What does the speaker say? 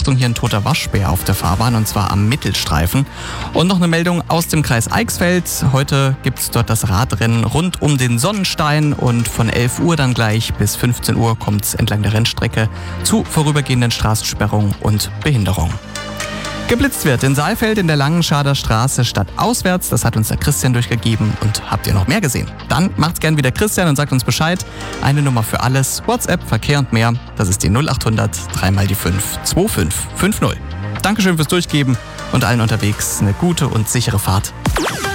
Achtung, hier ein toter Waschbär auf der Fahrbahn und zwar am Mittelstreifen. Und noch eine Meldung aus dem Kreis Eichsfeld. Heute gibt es dort das Radrennen rund um den Sonnenstein und von 11 Uhr dann gleich bis 15 Uhr kommt es entlang der Rennstrecke zu vorübergehenden Straßensperrungen und Behinderungen. Geblitzt wird in Saalfeld in der Langenscharder Straße stadtauswärts. Das hat uns der Christian durchgegeben. Und habt ihr noch mehr gesehen? Dann macht's gern wie der Christian und sagt uns Bescheid. Eine Nummer für alles. WhatsApp, Verkehr und mehr. Das ist die 0800 3 mal die 5 2550. Dankeschön fürs Durchgeben und allen unterwegs eine gute und sichere Fahrt.